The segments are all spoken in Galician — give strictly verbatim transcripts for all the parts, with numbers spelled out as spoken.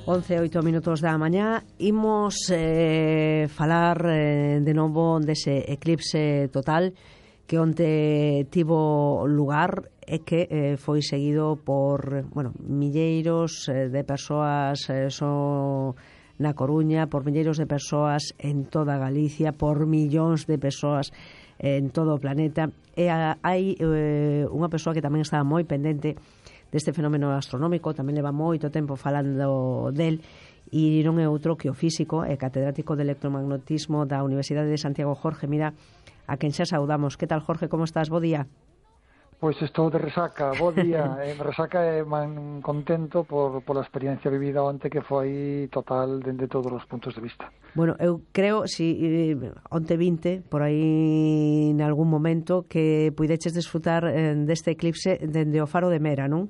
once e oito minutos da mañá. Imos eh, falar eh, de novo dese eclipse total que onte tivo lugar e que eh, foi seguido por, bueno, milleiros eh, de persoas eh, so na Coruña, por milleiros de persoas en toda Galicia, por millóns de persoas en todo o planeta. E a, hai eh, unha persoa que tamén estaba moi pendente deste fenómeno astronómico, tamén leva moito tempo falando del, e non é outro que o físico e catedrático de electromagnetismo da Universidade de Santiago, Jorge Mira, a quen xa saudamos. Que tal, Jorge, como estás? Bo día. Pois estou de resaca, bo día. eh, resaca e man contento por, por a experiencia vivida onte, que foi total dende todos os puntos de vista. Bueno, eu creo, si eh, onte vinte, por aí en algún momento, que puideches desfrutar eh, deste eclipse dende o Faro de Mera, non?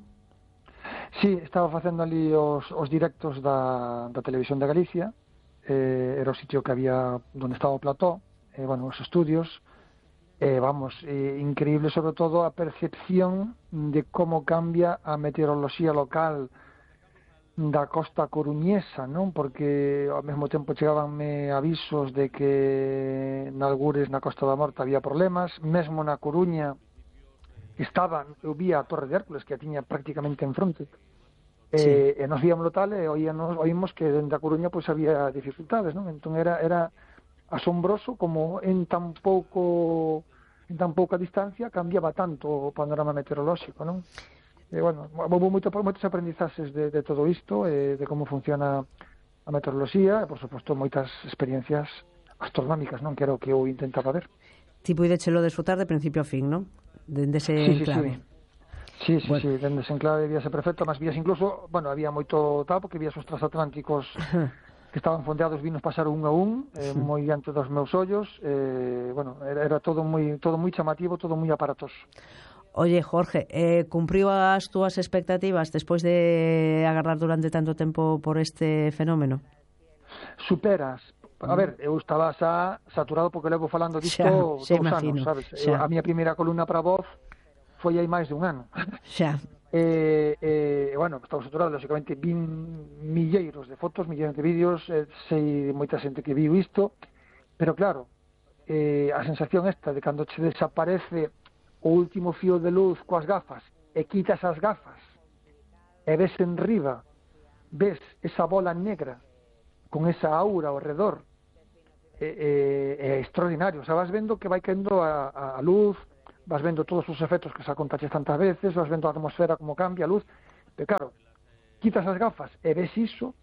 Sí, estaba facendo ali os, os directos da, da Televisión de Galicia, eh, era o sitio que había onde estaba o plató, eh, bueno, os estudios, eh, vamos, eh, increíble sobre todo a percepción de como cambia a meteoroloxía local da costa coruñesa, non? Porque ao mesmo tempo chegabanme avisos de que nalgures na Costa da Morte había problemas, mesmo na Coruña estaba, eu vía a Torre de Hércules, que a tiña prácticamente en fronte, sí. e, e nos víamos tal, e oíamos, oímos que dentro da Coruña pois había dificultades, non? Entón era, era asombroso como en tan pouco en tan pouca distancia cambiaba tanto o panorama meteorolóxico, non? E, bueno, houve moito, moitos aprendizaxes de, de todo isto, e de como funciona a meteoroloxía, e, por suposto, moitas experiencias astronómicas, non? Que era o que eu intentaba ver. Ti puidechelo desfrutar de principio a fin, non? Dende ese sí, enclave. Sí, sí, sí, bueno. sí, dende ese enclave víase perfecto, mas vías incluso, bueno, había moito tal, porque vías os transatlánticos que estaban fondeados, vinos pasar un a un, eh, moi diante dos meus ollos, eh, bueno, era, era todo moi todo moi chamativo, todo moi aparatoso. Oye, Jorge, eh, cumpriu as túas expectativas despois de agarrar durante tanto tempo por este fenómeno? Superas. A ver, eu estaba xa saturado porque levo falando disto dous anos, sabes? Eu, a miña primeira columna para Voz foi hai máis de un ano. Xa. E, e, bueno, estaba saturado, lógicamente, vin milleiros de fotos, milleiros de vídeos, eh, sei moita xente que viu isto, pero claro, eh, a sensación esta de cando che desaparece o último fío de luz coas gafas e quitas as gafas e ves en riba, ves esa bola negra con esa aura ao redor, é, é, é extraordinario. O sea, vas vendo que vai caendo a, a luz, vas vendo todos os efectos que xa contaches tantas veces, vas vendo a atmosfera como cambia a luz, pero claro, quitas as gafas e ves iso,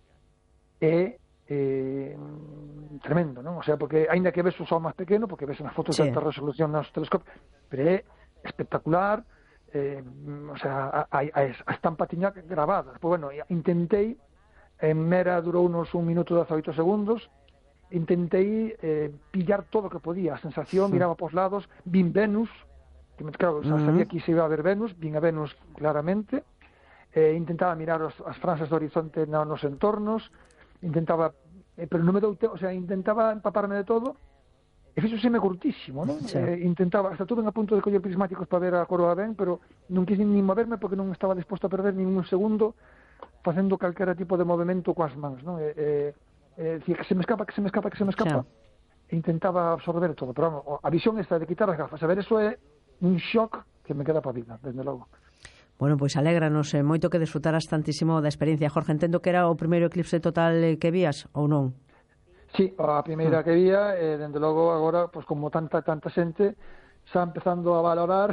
é eh, tremendo, non? O sea, porque aínda que ves o sol máis pequeno, porque ves nas fotos sí. de alta resolución nos telescopios, pero é espectacular, eh, o sea, a, a, a estampa tiña grabada. Pois, bueno, intentei, en Mera durou unos un minuto e dezaoito segundos, intentei eh, pillar todo o que podía, a sensación, sí. Miraba pos lados, vin Venus, que claro, uh -huh. sabía que se iba a ver Venus, vin a Venus claramente, eh, intentaba mirar os, as franxas do horizonte na, nos entornos, intentaba, eh, pero non me dou, o sea, intentaba empaparme de todo, e fixoseme curtísimo, non? Sí. Eh, intentaba, hasta tuve a punto de coller prismáticos para ver a coroa ben, pero non quise nin moverme porque non estaba disposto a perder nin un segundo facendo calquera tipo de movimento coas mans, non? Eh, eh, decía que se me escapa, que se me escapa, que se me escapa, sí. E intentaba absorber todo, pero vamos, a visión esta de quitar as gafas, a ver, eso é un shock que me queda para a vida, desde logo. Bueno, pois alégranos eh, moito que desfrutaras tantísimo da experiencia. Jorge, entendo que era o primeiro eclipse total que vías, ou non? Sí, a primeira que vía, e eh, dende logo agora, pois como tanta tanta xente, xa empezando a valorar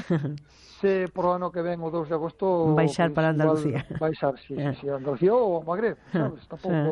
se por o ano que ven o dous de agosto baixar pues, para Andalucía. Baixar, sí, sí, sí, Andalucía ou Magreb, sabes, tampouco